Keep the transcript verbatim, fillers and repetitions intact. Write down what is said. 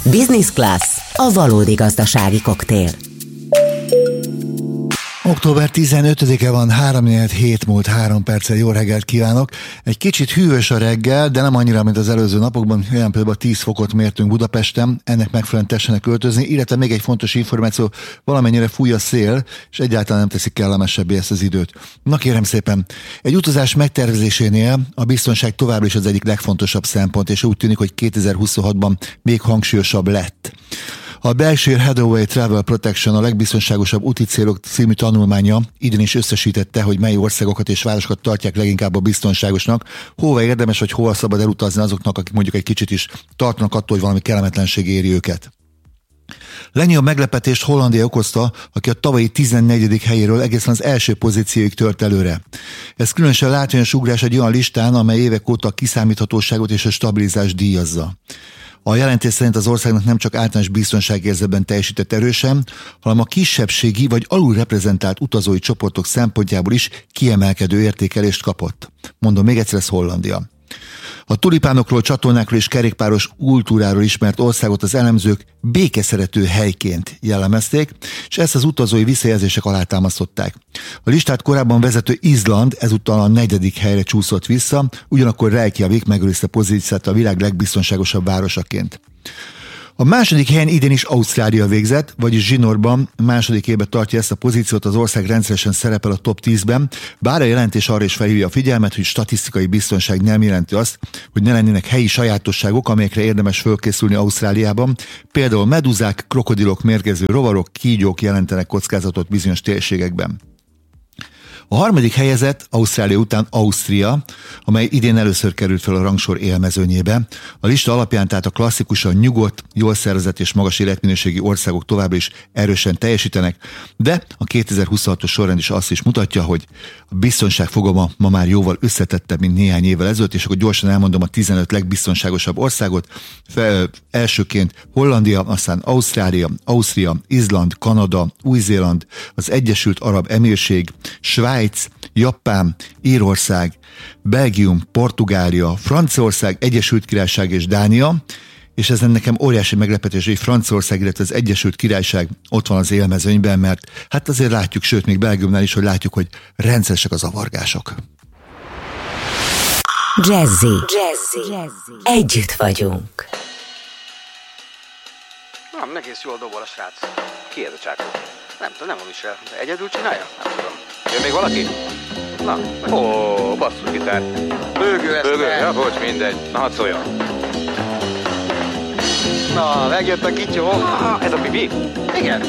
Business Class, a valódi gazdasági koktél. október tizenötödike van, háromnegyed hét múlt három perccel. Jó reggelt kívánok! Egy kicsit hűvös a reggel, de nem annyira, mint az előző napokban. Olyan például tíz fokot mértünk Budapesten, ennek megfelelően tessenek öltözni, illetve még egy fontos információ, valamennyire fúj a szél, és egyáltalán nem teszik kellemesebbé ezt az időt. Na kérem szépen, egy utazás megtervezésénél a biztonság továbbra is az egyik legfontosabb szempont, és úgy tűnik, hogy kétezer-huszonhatban még hangsúlyosabb lett. A Berkshire Hathaway Travel Protection, a legbiztonságosabb úti célok című tanulmánya idén is összesítette, hogy mely országokat és városokat tartják leginkább a biztonságosnak, hova érdemes vagy hova szabad elutazni azoknak, akik mondjuk egy kicsit is tartanak attól, hogy valami kellemetlenség éri őket. Legnagyobb meglepetést Hollandia okozta, aki a tavalyi tizennegyedik helyéről egészen az első pozícióig tört előre. Ez különösen látványos ugrás egy olyan listán, amely évek óta a kiszámíthatóságot és a stabilizást díjazza. A jelentés szerint az országnak nem csak általános biztonságérzetben teljesített erősen, hanem a kisebbségi vagy alulreprezentált utazói csoportok szempontjából is kiemelkedő értékelést kapott. Mondom még egyszer, ez Hollandia. A tulipánokról, csatornákról és kerékpáros kultúráról ismert országot az elemzők békeszerető helyként jellemezték, és ezt az utazói visszajelzések alátámasztották. A listát korábban vezető Izland ezúttal a negyedik helyre csúszott vissza, ugyanakkor Reykjavik megőrizte pozíciót a világ legbiztonságosabb városaként. A második helyen idén is Ausztrália végzett, vagyis zsinórban második éve tartja ezt a pozíciót, az ország rendszeresen szerepel a top tízben, bár a jelentés arra is felhívja a figyelmet, hogy statisztikai biztonság nem jelenti azt, hogy ne lennének helyi sajátosságok, amelyekre érdemes fölkészülni Ausztráliában. Például meduzák, krokodilok, mérgező rovarok, kígyók jelentenek kockázatot bizonyos térségekben. A harmadik helyezett Ausztrália után Ausztria, amely idén először került fel a rangsor élmezőnyébe. A lista alapján tehát a klasszikusan nyugodt, jól szervezett és magas életminőségi országok továbbra is erősen teljesítenek, de a kétezer-huszonhatos sorrend is azt is mutatja, hogy a biztonság fogalma ma már jóval összetettebb, mint néhány évvel ezelőtt, és akkor gyorsan elmondom a tizenöt legbiztonságosabb országot. Fel, elsőként Hollandia, aztán Ausztrália, Ausztria, Izland, Kanada, Új-Zéland, az Egyesült Arab Emírség, Svájc, Japán, Írország, Belgium, Portugália, Franciaország, Egyesült Királyság és Dánia, és ez nekem óriási meglepetés, hogy Franciaország, illetve az Egyesült Királyság ott van az élmezőnyben, mert hát azért látjuk, sőt még Belgiumnál is, hogy látjuk, hogy rendszeresek az avargások. Jazzy. Jazzy. Jazzy. Együtt vagyunk. Nem, egész jól dobol a srác. Ki ez a csákó? Nem tudom, nem van is el. Egyedül csinálja? Nem tudom. Jön még valaki? Na, ó, basszusgitár. Bőgő ezt. Bőgő, ja, bocs, mindegy. Na, hadd szóljon. Na, megjött a kityó. Ah, ez a Bibi? Igen.